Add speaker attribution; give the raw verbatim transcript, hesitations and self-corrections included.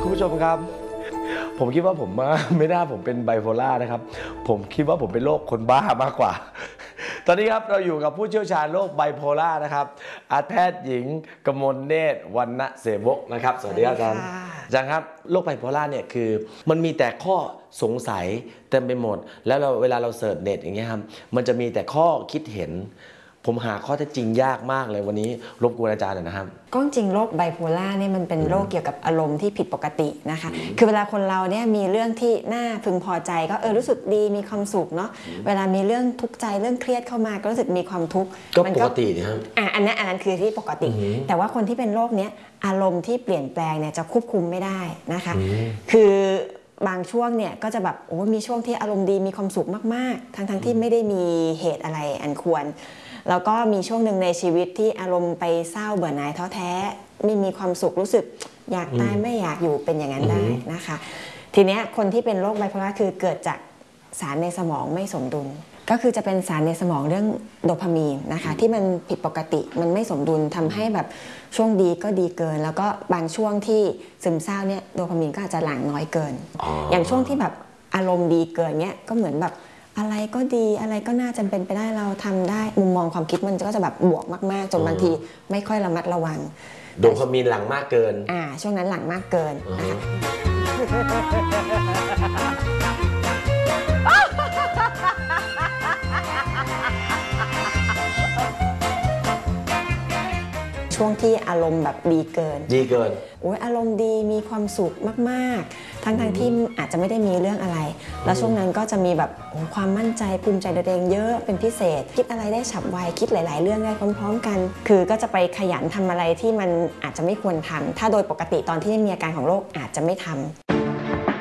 Speaker 1: คุณผู้ชมครับผมคิดว่าผมไม่น่าผมเป็นไบโพล่านะครับผมคิดว่าผมเป็นโรคคนบ้ามากกว่าตอนนี้ครับเราอยู่กับผู้เชี่ยวชาญโรคไบโพล่านะครับอาจารย์แพทย์หญิงกมลเนตรวรรณเสวกนะครับสวัสดีครับอาจารย์อาจารย์ครับโรคไบโพล่าเนี่ยคือมันมีแต่ข้อสงสัยเต็มไปหมดแล้วเราเวลาเราเสิร์ชเน็ตอย่างเงี้ยครับมันจะมีแต่ข้อคิดเห็นผมหาข้อเท็จจริงยากมากเลยวันนี้รบกวนอาจารย์หน่อยนะครับ
Speaker 2: ก็จริงโรคไบโพล่าเนี่ยมันเป็นโรคเกี่ยวกับอารมณ์ที่ผิดปกตินะคะคือเวลาคนเราเนี่ยมีเรื่องที่น่าพึงพอใจก็เออรู้สึกดีมีความสุขเนาะเวลามีเรื่องทุกข์ใจเรื่องเครียดเข้ามาก็รู้สึกมีความทุกข์
Speaker 1: ก็ปกตินะครับ
Speaker 2: อ่ะอันนั้นอันนั้นคือที่ปกติแต่ว่าคนที่เป็นโรคเนี้ยอารมณ์ที่เปลี่ยนแปลงเนี่ยจะควบคุมไม่ได้นะคะคือบางช่วงเนี่ยก็จะแบบโอ้มีช่วงที่อารมณ์ดีมีความสุขมากๆทั้งทั้งที่ไม่ได้มีเหตุอะไรอันควรแล้วก็มีช่วงหนึ่งในชีวิตที่อารมณ์ไปเศร้าเบื่อหน่ายท้อแท้ไม่มีความสุขรู้สึกอยากตายไม่อยากอยู่เป็นอย่างนั้นได้นะคะทีนี้คนที่เป็นโรคไบโพล่าคือเกิดจากสารในสมองไม่สมดุลก็คือจะเป็นสารในสมองเรื่องโดพามีนนะคะที่มันผิดปกติมันไม่สมดุลทำให้แบบช่วงดีก็ดีเกินแล้วก็บางช่วงที่ซึมเศร้าเนี่ยโดพามีนก็อาจจะหลั่งน้อยเกิน อ, อย่างช่วงที่แบบอารมณ์ดีเกินเนี่ยก็เหมือนแบบอะไรก็ดีอะไรก็น่าจะเป็นไปได้เราทำได้มุมมองความคิดมันก็จะแบบบวกมากๆจนบางทีไม่ค่อยระมัดระวัง
Speaker 1: โดพามีนหลั่งมากเกิน
Speaker 2: อ่าช่วงนั้นหลั่งมากเกินช่วงที่อารมณ์แบบดีเกิน
Speaker 1: ดีเกิน
Speaker 2: โอ้ยอารมณ์ดีมีความสุขมากๆทั้งทั้งที่อาจจะไม่ได้มีเรื่องอะไรแล้วช่วงนั้นก็จะมีแบบความมั่นใจภูมิใจตัวเองเยอะเป็นพิเศษคิดอะไรได้ฉับไวคิดหลายๆเรื่องได้พร้อมๆกันคือก็จะไปขยันทำอะไรที่มันอาจจะไม่ควรทำถ้าโดยปกติตอนที่มีอาการของโรคอาจจะไม่ทำ